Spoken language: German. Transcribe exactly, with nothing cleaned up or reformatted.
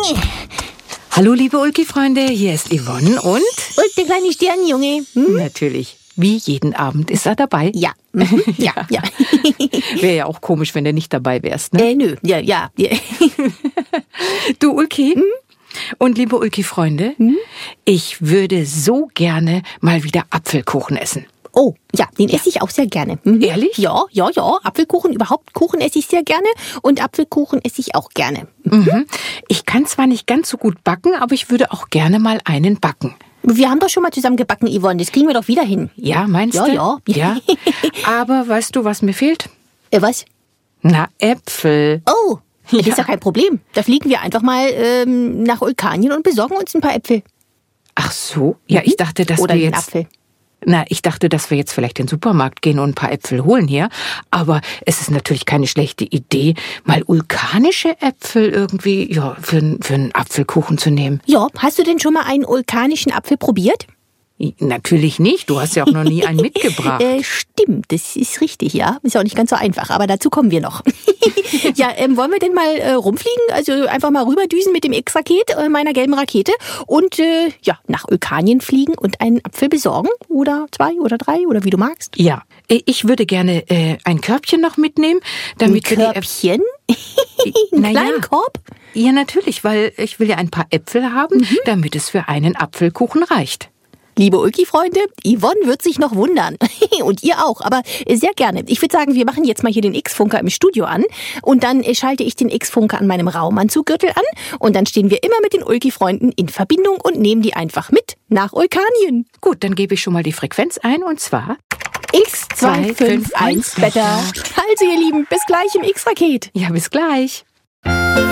Hallo, liebe Ulki-Freunde, hier ist Yvonne und... Und der kleine Sternenjunge. Hm? Natürlich, wie jeden Abend ist er dabei. Ja. Mhm. Ja, ja. Wäre ja auch komisch, wenn du nicht dabei wärst, ne? Äh, nö, ja, ja. Du, Ulki? Hm? Und liebe Ulki-Freunde, hm? ich würde so gerne mal wieder Apfelkuchen essen. Oh, ja, den esse ich auch sehr gerne. Mhm. Ehrlich? Ja, ja, ja. Apfelkuchen, überhaupt Kuchen esse ich sehr gerne. Und Apfelkuchen esse ich auch gerne. Mhm. Ich kann zwar nicht ganz so gut backen, aber ich würde auch gerne mal einen backen. Wir haben doch schon mal zusammen gebacken, Yvonne. Das kriegen wir doch wieder hin. Ja, meinst ja, du? Ja, ja. Aber weißt du, was mir fehlt? Äh, was? Na, Äpfel. Oh, ja. Das ist ja kein Problem. Da fliegen wir einfach mal ähm, nach Ulkanien und besorgen uns ein paar Äpfel. Ach so? Ja, ich dachte, dass Oder wir einen jetzt... Apfel. Na, ich dachte, dass wir jetzt vielleicht in den Supermarkt gehen und ein paar Äpfel holen hier. Aber es ist natürlich keine schlechte Idee, mal vulkanische Äpfel irgendwie ja, für, für einen Apfelkuchen zu nehmen. Ja, hast du denn schon mal einen vulkanischen Apfel probiert? Natürlich nicht, du hast ja auch noch nie einen mitgebracht. Äh, stimmt, das ist richtig, ja. Ist auch nicht ganz so einfach, aber dazu kommen wir noch. ja, ähm, wollen wir denn mal äh, rumfliegen? Also einfach mal rüberdüsen mit dem X-Raket, äh, meiner gelben Rakete und äh, ja, nach Vulkanien fliegen und einen Apfel besorgen? Oder zwei oder drei oder wie du magst? Ja, ich würde gerne äh, ein Körbchen noch mitnehmen, damit ein wir Körbchen? die Einen naja, kleinen Korb? Ja, natürlich, weil ich will ja ein paar Äpfel haben, mhm. damit es für einen Apfelkuchen reicht. Liebe Ulki-Freunde, Yvonne wird sich noch wundern. Und ihr auch, aber sehr gerne. Ich würde sagen, wir machen jetzt mal hier den X-Funker im Studio an. Und dann schalte ich den X-Funker an meinem Raumanzuggürtel an. Und dann stehen wir immer mit den Ulki-Freunden in Verbindung und nehmen die einfach mit nach Vulkanien. Gut, dann gebe ich schon mal die Frequenz ein und zwar... X zwei fünf eins Beta. Also ihr Lieben, bis gleich im X-Raket. Ja, bis gleich.